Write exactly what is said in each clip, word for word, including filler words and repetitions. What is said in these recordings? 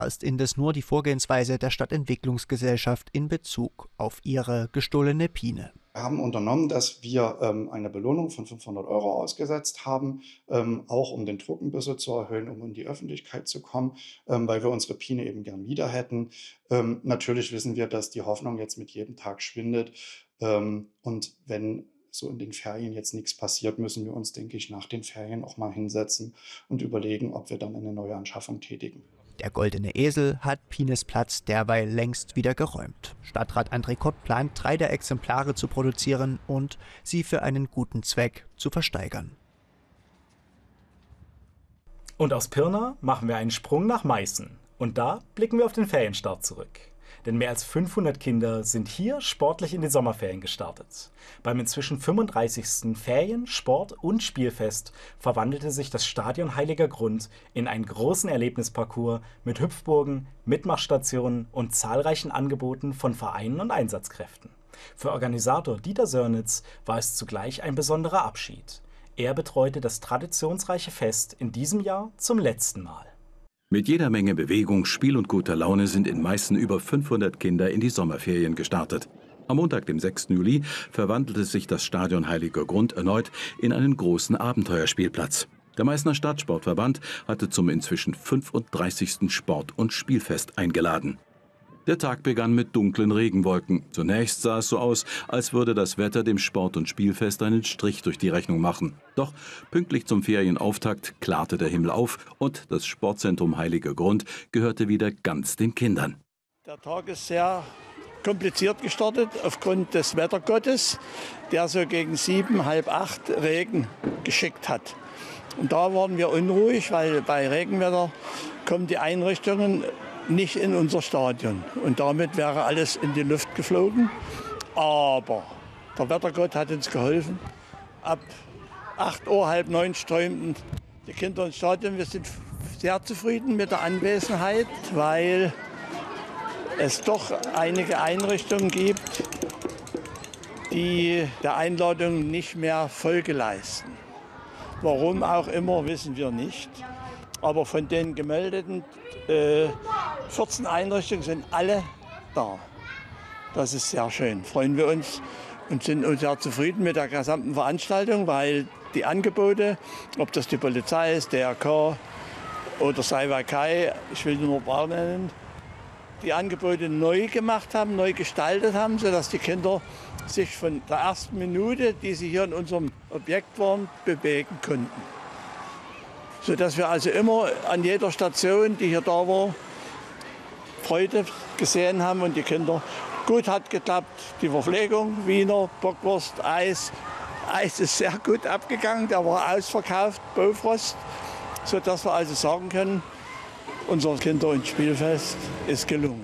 ist indes nur die Vorgehensweise der Stadtentwicklungsgesellschaft in Bezug auf ihre gestohlene Pine. Wir haben unternommen, dass wir ähm, eine Belohnung von fünfhundert Euro ausgesetzt haben, ähm, auch um den Druck ein bisschen zu erhöhen, um in die Öffentlichkeit zu kommen, ähm, weil wir unsere Pine eben gern wieder hätten. Ähm, natürlich wissen wir, dass die Hoffnung jetzt mit jedem Tag schwindet. Ähm, und wenn so in den Ferien jetzt nichts passiert, müssen wir uns, denke ich, nach den Ferien auch mal hinsetzen und überlegen, ob wir dann eine neue Anschaffung tätigen. Der Goldene Esel hat Pines Platz derweil längst wieder geräumt. Stadtrat André Kott plant, drei der Exemplare zu produzieren und sie für einen guten Zweck zu versteigern. Und aus Pirna machen wir einen Sprung nach Meißen. Und da blicken wir auf den Ferienstart zurück. Denn mehr als fünfhundert Kinder sind hier sportlich in die Sommerferien gestartet. Beim inzwischen fünfunddreißigsten Ferien-, Sport- und Spielfest verwandelte sich das Stadion Heiliger Grund in einen großen Erlebnisparcours mit Hüpfburgen, Mitmachstationen und zahlreichen Angeboten von Vereinen und Einsatzkräften. Für Organisator Dieter Sörnitz war es zugleich ein besonderer Abschied. Er betreute das traditionsreiche Fest in diesem Jahr zum letzten Mal. Mit jeder Menge Bewegung, Spiel und guter Laune sind in Meißen über fünfhundert Kinder in die Sommerferien gestartet. Am Montag, dem sechsten Juli, verwandelte sich das Stadion Heiliger Grund erneut in einen großen Abenteuerspielplatz. Der Meißner Stadtsportverband hatte zum inzwischen fünfunddreißigsten Sport- und Spielfest eingeladen. Der Tag begann mit dunklen Regenwolken. Zunächst sah es so aus, als würde das Wetter dem Sport- und Spielfest einen Strich durch die Rechnung machen. Doch pünktlich zum Ferienauftakt klarte der Himmel auf und das Sportzentrum Heiliger Grund gehörte wieder ganz den Kindern. Der Tag ist sehr kompliziert gestartet aufgrund des Wettergottes, der so gegen sieben, halb acht Regen geschickt hat. Und da waren wir unruhig, weil bei Regenwetter kommen die Einrichtungen nicht in unser Stadion. Und damit wäre alles in die Luft geflogen. Aber der Wettergott hat uns geholfen. Ab acht Uhr, halb neun strömten die Kinder ins Stadion. Wir sind sehr zufrieden mit der Anwesenheit, weil es doch einige Einrichtungen gibt, die der Einladung nicht mehr Folge leisten. Warum auch immer, wissen wir nicht. Aber von den gemeldeten äh, vierzehn Einrichtungen sind alle da. Das ist sehr schön. Freuen wir uns und sind uns sehr zufrieden mit der gesamten Veranstaltung, weil die Angebote, ob das die Polizei ist, D R K oder Saiwakai, ich will nur ein paar nennen, die Angebote neu gemacht haben, neu gestaltet haben, sodass die Kinder sich von der ersten Minute, die sie hier in unserem Objekt waren, bewegen konnten. Sodass wir also immer an jeder Station, die hier da war, Freude gesehen haben und die Kinder. Gut hat geklappt, die Verpflegung, Wiener, Bockwurst, Eis. Eis ist sehr gut abgegangen, der war ausverkauft, Bofrost, sodass wir also sagen können, unser Kinder- und Spielfest ist gelungen.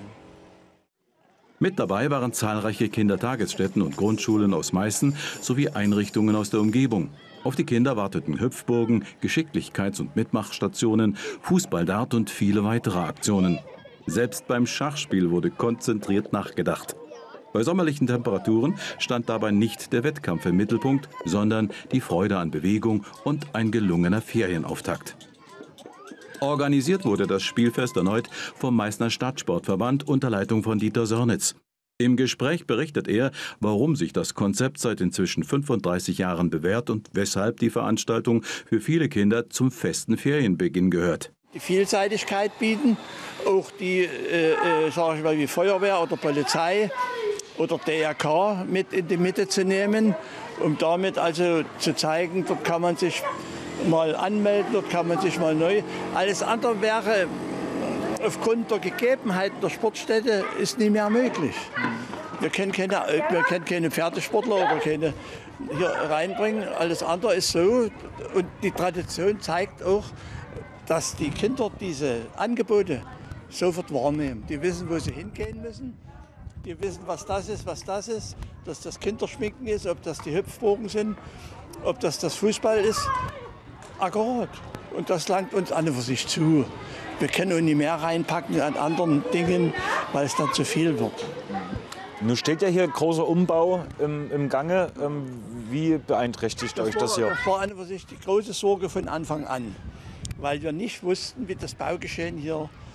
Mit dabei waren zahlreiche Kindertagesstätten und Grundschulen aus Meißen sowie Einrichtungen aus der Umgebung. Auf die Kinder warteten Hüpfburgen, Geschicklichkeits- und Mitmachstationen, Fußballdart und viele weitere Aktionen. Selbst beim Schachspiel wurde konzentriert nachgedacht. Bei sommerlichen Temperaturen stand dabei nicht der Wettkampf im Mittelpunkt, sondern die Freude an Bewegung und ein gelungener Ferienauftakt. Organisiert wurde das Spielfest erneut vom Meißner Stadtsportverband unter Leitung von Dieter Sörnitz. Im Gespräch berichtet er, warum sich das Konzept seit inzwischen fünfunddreißig Jahren bewährt und weshalb die Veranstaltung für viele Kinder zum festen Ferienbeginn gehört. Die Vielseitigkeit bieten, auch die, äh, äh, sag ich mal, wie Feuerwehr oder Polizei oder D R K mit in die Mitte zu nehmen, um damit also zu zeigen, dort kann man sich mal anmelden, dort kann man sich mal neu. Alles andere wäre aufgrund der Gegebenheiten der Sportstätte ist nicht mehr möglich. Wir können keine, wir können keine Pferdesportler oder keine hier reinbringen. Alles andere ist so. Und die Tradition zeigt auch, dass die Kinder diese Angebote sofort wahrnehmen. Die wissen, wo sie hingehen müssen. Die wissen, was das ist, was das ist. Dass das Kinderschminken ist, ob das die Hüpfburgen sind, ob das das Fußball ist. Akkurat. Und das langt uns an und für sich zu. Wir können auch nicht mehr reinpacken an anderen Dingen, weil es dann zu viel wird. Nun steht ja hier ein großer Umbau im, im Gange. Wie beeinträchtigt das euch war, das hier? Das war an und für sich die große Sorge von Anfang an, weil wir nicht wussten, wie das Baugeschehen hier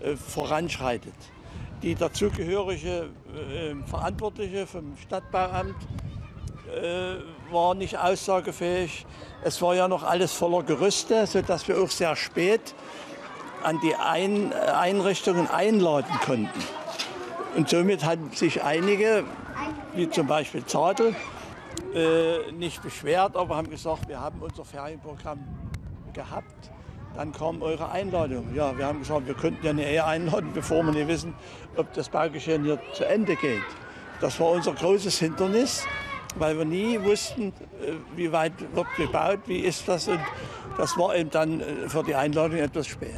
äh, voranschreitet. Die dazugehörige äh, Verantwortliche vom Stadtbauamt äh, war nicht aussagefähig. Es war ja noch alles voller Gerüste, sodass wir auch sehr spät an die Ein Einrichtungen einladen konnten. Und somit hatten sich einige, wie zum Beispiel Zadel, äh, nicht beschwert, aber haben gesagt, wir haben unser Ferienprogramm gehabt. Dann kam eure Einladung. Ja, wir haben gesagt, wir könnten ja nicht eher einladen, bevor wir nicht wissen, ob das Baugeschehen hier zu Ende geht. Das war unser großes Hindernis, weil wir nie wussten, wie weit wird gebaut, wie ist das. Und das war eben dann für die Einladung etwas spät.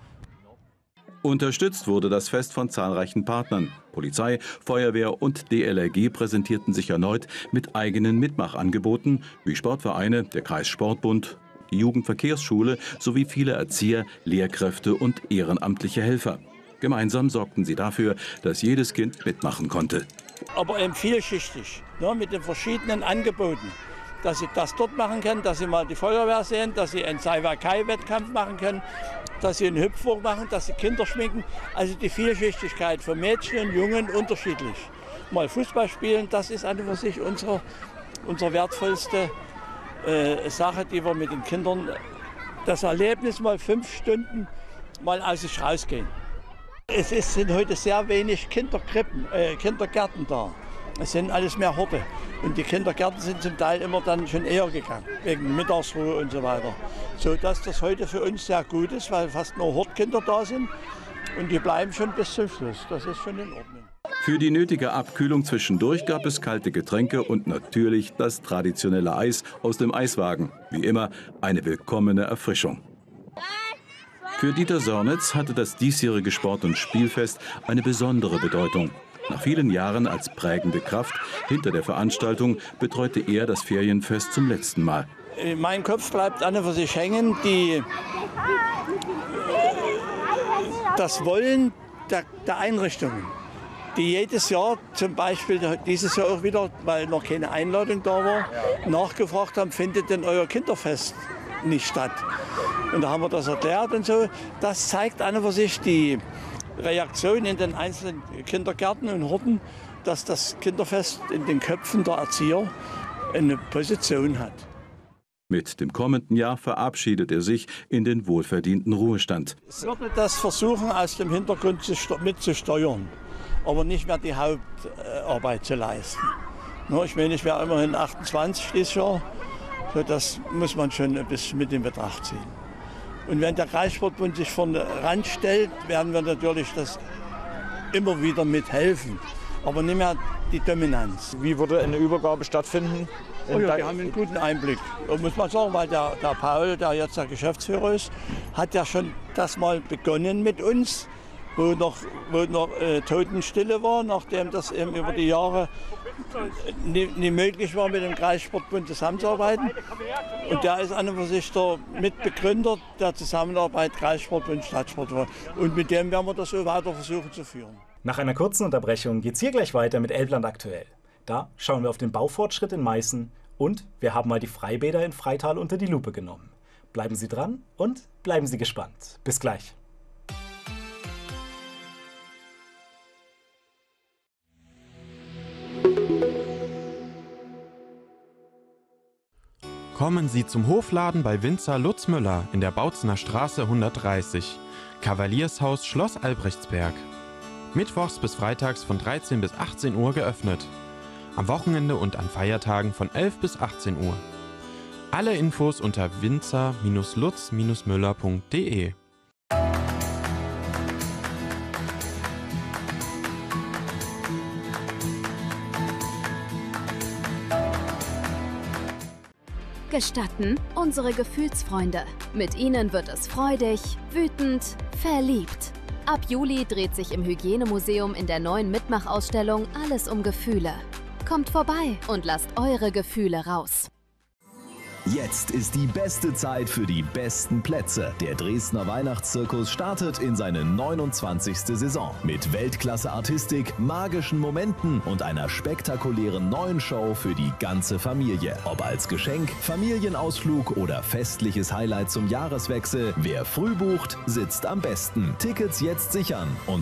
Unterstützt wurde das Fest von zahlreichen Partnern. Polizei, Feuerwehr und D L R G präsentierten sich erneut mit eigenen Mitmachangeboten wie Sportvereine, der Kreissportbund, die Jugendverkehrsschule sowie viele Erzieher, Lehrkräfte und ehrenamtliche Helfer. Gemeinsam sorgten sie dafür, dass jedes Kind mitmachen konnte. Aber eben vielschichtig, ne, mit den verschiedenen Angeboten. Dass sie das dort machen können, dass sie mal die Feuerwehr sehen, dass sie einen Saiwakai-Wettkampf machen können, dass sie einen Hüpfburg machen, dass sie Kinder schminken. Also die Vielschichtigkeit von Mädchen und Jungen unterschiedlich. Mal Fußball spielen, das ist an und für sich unsere, unsere wertvollste äh, Sache, die wir mit den Kindern, das Erlebnis mal fünf Stunden mal aus sich rausgehen. Es ist, sind heute sehr wenig Kinderkrippen, äh, Kindergärten da. Es sind alles mehr Horte. Und die Kindergärten sind zum Teil immer dann schon eher gegangen, wegen Mittagsruhe und so weiter. So dass das heute für uns sehr gut ist, weil fast nur Hortkinder da sind. Und die bleiben schon bis zum Schluss. Das ist schon in Ordnung. Für die nötige Abkühlung zwischendurch gab es kalte Getränke und natürlich das traditionelle Eis aus dem Eiswagen. Wie immer eine willkommene Erfrischung. Für Dieter Sörnitz hatte das diesjährige Sport- und Spielfest eine besondere Bedeutung. Nach vielen Jahren als prägende Kraft hinter der Veranstaltung betreute er das Ferienfest zum letzten Mal. In meinem Kopf bleibt an und für sich hängen die, das Wollen der, der Einrichtungen, die jedes Jahr, zum Beispiel dieses Jahr auch wieder, weil noch keine Einladung da war, nachgefragt haben, findet denn euer Kinderfest nicht statt? Und da haben wir das erklärt und so. Das zeigt an und für sich die Reaktion in den einzelnen Kindergärten und Horten, dass das Kinderfest in den Köpfen der Erzieher eine Position hat. Mit dem kommenden Jahr verabschiedet er sich in den wohlverdienten Ruhestand. Ich würde das versuchen, aus dem Hintergrund mitzusteuern, aber nicht mehr die Hauptarbeit zu leisten. Ich meine, ich wäre immerhin achtundzwanzig dieses Jahr, das muss man schon ein bisschen mit in Betracht ziehen. Und wenn der Kreissportbund sich vorne ranstellt, werden wir natürlich das immer wieder mithelfen. Aber nicht mehr die Dominanz. Wie würde eine Übergabe stattfinden? Oh ja, wir haben einen guten Einblick. Das muss man sagen, weil der, der Paul, der jetzt der Geschäftsführer ist, hat ja schon das mal begonnen mit uns, wo noch, wo noch äh, Totenstille war, nachdem das eben über die Jahre nicht, nicht möglich war, mit dem Kreissportbund zusammenzuarbeiten. Und der ist an und für sich der Mitbegründer der Zusammenarbeit Kreissportbund, Stadtsport. Und mit dem werden wir das so weiter versuchen zu führen. Nach einer kurzen Unterbrechung geht es hier gleich weiter mit Elbland aktuell. Da schauen wir auf den Baufortschritt in Meißen und wir haben mal die Freibäder in Freital unter die Lupe genommen. Bleiben Sie dran und bleiben Sie gespannt. Bis gleich. Kommen Sie zum Hofladen bei Winzer Lutz Müller in der Bautzener Straße hundertdreißig. Kavaliershaus Schloss Albrechtsberg. Mittwochs bis freitags von dreizehn bis achtzehn Uhr geöffnet. Am Wochenende und an Feiertagen von elf bis achtzehn Uhr. Alle Infos unter winzer Lutz Müller punkt de. Gestatten, unsere Gefühlsfreunde. Mit ihnen wird es freudig, wütend, verliebt. Ab Juli dreht sich im Hygienemuseum in der neuen Mitmachausstellung alles um Gefühle. Kommt vorbei und lasst eure Gefühle raus. Jetzt ist die beste Zeit für die besten Plätze. Der Dresdner Weihnachtszirkus startet in seine neunundzwanzigste Saison. Mit Weltklasse-Artistik, magischen Momenten und einer spektakulären neuen Show für die ganze Familie. Ob als Geschenk, Familienausflug oder festliches Highlight zum Jahreswechsel, wer früh bucht, sitzt am besten. Tickets jetzt sichern unter